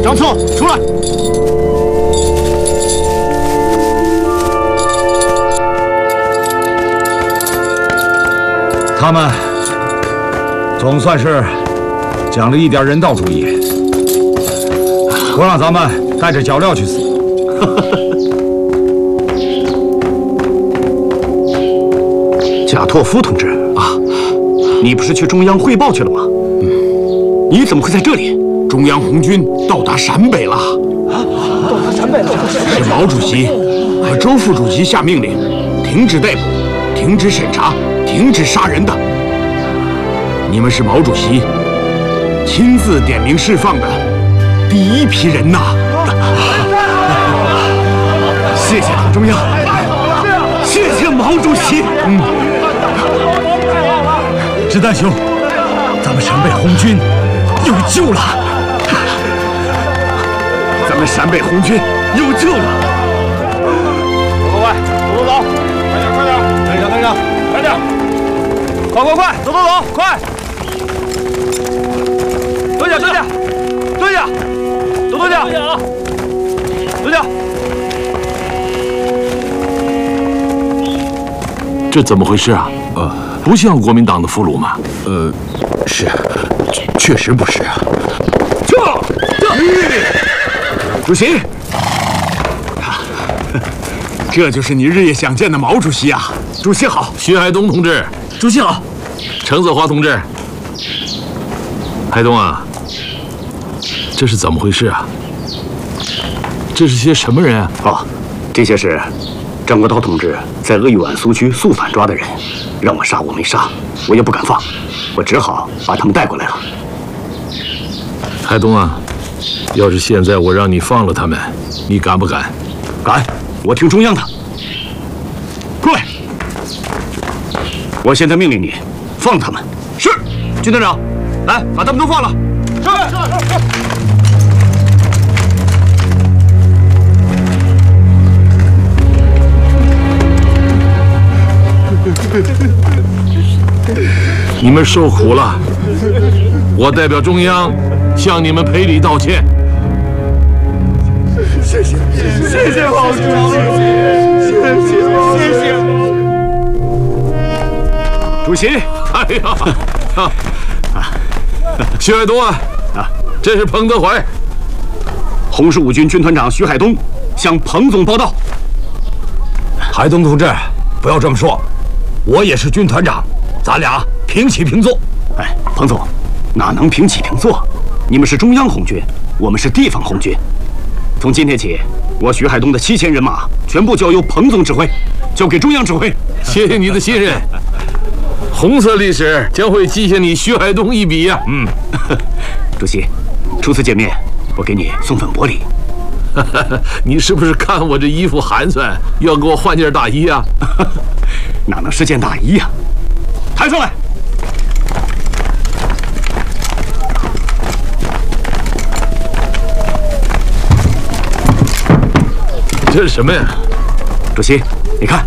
张策，出来！ 他们总算是讲了一点人道主义，不让咱们带着脚镣去死。 贾拓夫同志啊，你不是去中央汇报去了吗？你怎么会在这里？ 中央红军到达陕北了。 到达陕北了。 是毛主席和周副主席下命令，停止逮捕，停止审查，停止杀人的。你们是毛主席亲自点名释放的第一批人呐！ 谢谢党中央，谢谢毛主席。 子弹兄，咱们陕北红军有救了！ 咱们陕北红军有救了！ 快，走，快点，队长，快点，快，走，快！蹲下， 这怎么回事啊？不像国民党的俘虏吗？ 是，确实不是啊。 主席，这就是你日夜想见的毛主席啊！主席好， 徐海东同志， 主席好， 程子华同志。海东啊，这是怎么回事啊？这是些什么人啊？ 哦，这些是张国焘同志在鄂豫皖苏区肃反抓的人，让我杀我没杀，我也不敢放，我只好把他们带过来了。 海东啊，要是现在我让你放了他们，你敢不敢？ 敢，我听中央的。过来，我现在命令你放他们。是，军团长，来把他们都放了。 你们受苦了，我代表中央向你们赔礼道歉。 谢谢毛主席，谢谢。 主席， 哎呀，徐海东啊，这是彭德怀， 红十五军军团长徐海东向彭总报道。 海东同志，不要这么说，我也是军团长，咱俩平起平坐。 哎，彭总，哪能平起平坐？你们是中央红军，我们是地方红军。从今天起，我徐海东的7000人马全部交由彭总指挥，交给中央指挥。 谢谢你的信任。红色历史将会记下你徐海东一笔呀。 主席，初次见面，我给你送份薄礼。 你是不是看我这衣服寒酸，要给我换件大衣啊？ 哪能是件大衣呀？抬上来。 这是什么呀？ 主席，你看，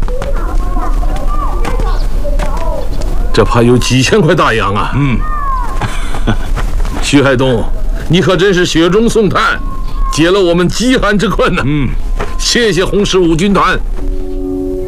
这怕有几千块大洋啊！徐海东，你可真是雪中送炭，解了我们饥寒之困呢。谢谢红十五军团。